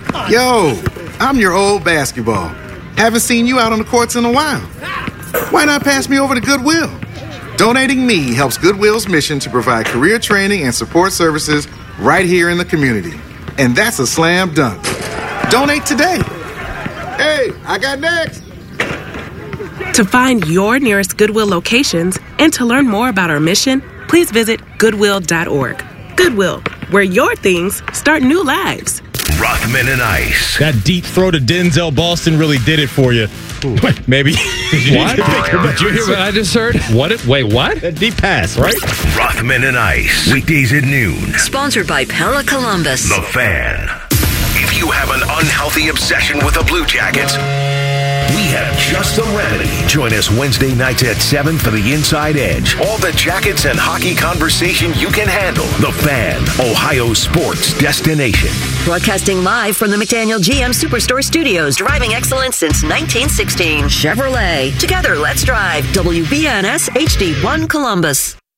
Yo, I'm your old basketball. Haven't seen you out on the courts in a while. Why not pass me over to Goodwill? Donating me helps Goodwill's mission to provide career training and support services right here in the community. And that's a slam dunk. Donate today. Hey, I got next. To find your nearest Goodwill locations and to learn more about our mission, please visit Goodwill.org. Goodwill, where your things start new lives. Rothman and Ice. That deep-throated Denzel Boston really did it for you. Maybe. What? Did you hear what I just heard? Wait, what? That deep pass, right? Rothman and Ice. Weekdays at noon. Sponsored by Pella Columbus. The Fan. If you have an unhealthy obsession with the Blue Jackets, we have just the remedy. Join us Wednesday nights at 7 for the Inside Edge. All the Jackets and hockey conversation you can handle. The Fan, Ohio sports destination. Broadcasting live from the McDaniel GM Superstore Studios. Driving excellence since 1916. Chevrolet. Together, let's drive. WBNS HD1 Columbus.